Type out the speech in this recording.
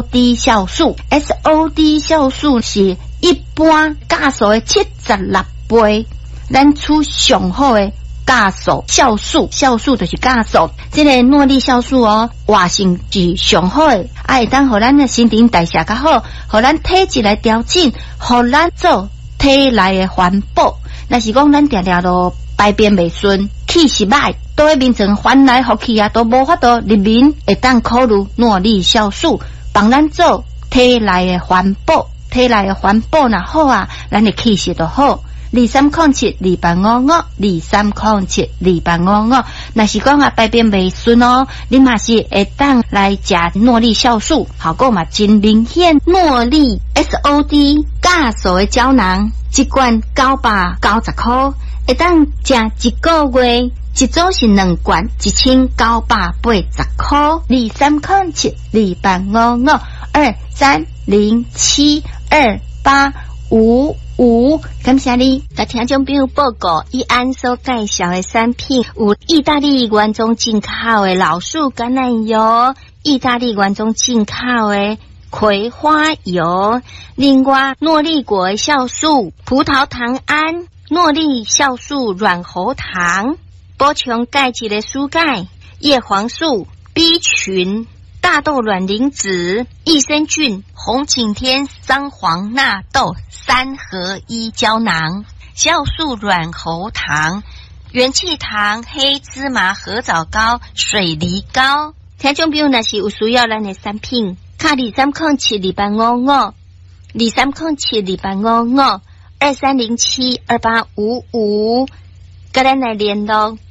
SOD 酵素 ，SOD 酵素是一般酵素的76倍，咱出上好的酵素，酵素就是酵素。这个诺丽酵素哦，活性是上好的，会当互咱的新陈代谢较好，互咱体质来调整，互咱做体内的环保。若是讲咱常常都排便未顺，气是歹，都会变成翻来覆去啊，都无法度入眠，会当考虑诺丽酵素，帮咱做体内的环保。体内的环保若好啊，咱的气势就好。23072855，23072855。若是讲啊排便未顺哦，你嘛是会当来食诺丽酵素，效果嘛真明显。诺丽 SOD 酵素的胶囊，一罐990块，会当食一个月，一组是2罐，1980块。23072855，23072855。感谢你。甲听众朋友报告，以安所介绍的产品有意大利原装进口的老树橄榄油，意大利原装进口的葵花油，另外诺丽果酵素、葡萄糖胺、诺丽酵素软喉糖，补充钙质的蔬钙、叶黄素、B 群、大豆卵磷脂、益生菌、红景天、桑黄纳豆3合1胶囊，酵素软喉糖、元气糖、黑芝麻合枣膏、水梨膏。听众朋友若是有需要咱的产品，卡23072855，23072855，跟咱来联络。